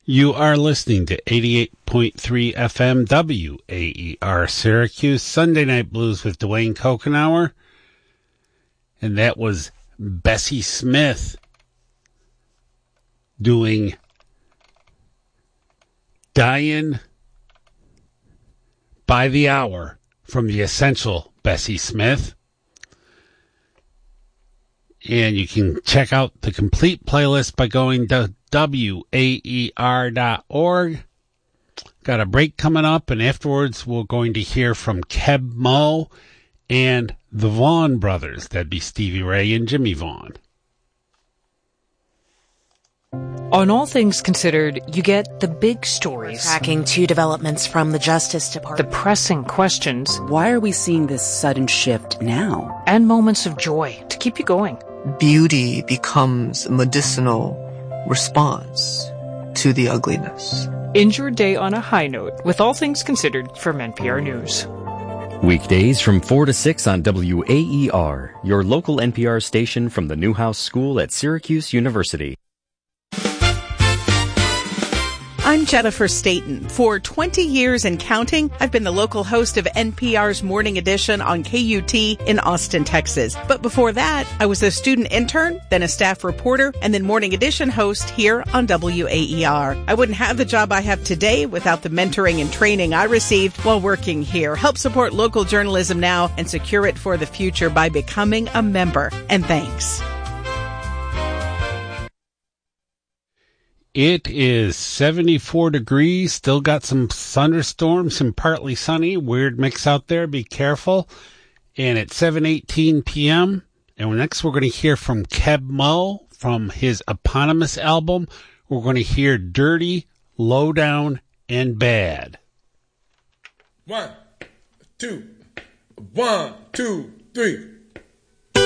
You are listening to 88.3 FM WAER Syracuse, Sunday Night Blues with Dwayne Kokenauer. And that was Bessie Smith doing Dying by the Hour from the Essential Bessie Smith. And you can check out the complete playlist by going to WAER.org. Got a break coming up, and afterwards we're going to hear from Keb Mo and the Vaughn brothers. That'd be Stevie Ray and Jimmy Vaughn. On All Things Considered, you get the big stories. Tracking two developments from the Justice Department. The pressing questions. Why are we seeing this sudden shift now? And moments of joy to keep you going. Beauty becomes medicinal response to the ugliness. End your day on a high note with All Things Considered from NPR News. Weekdays from 4 to 6 on WAER, your local NPR station from the Newhouse School at Syracuse University. I'm Jennifer Staten. For 20 years and counting, I've been the local host of NPR's Morning Edition on KUT in Austin, Texas. But before that, I was a student intern, then a staff reporter, and then Morning Edition host here on WAER. I wouldn't have the job I have today without the mentoring and training I received while working here. Help support local journalism now and secure it for the future by becoming a member. And thanks. It is 74 degrees, still got some thunderstorms, some partly sunny, weird mix out there, be careful. And it's 7:18 p.m. And next we're going to hear from Keb Mo from his eponymous album. We're going to hear Dirty, Lowdown, and Bad. 1, 2, 1, 2, 3.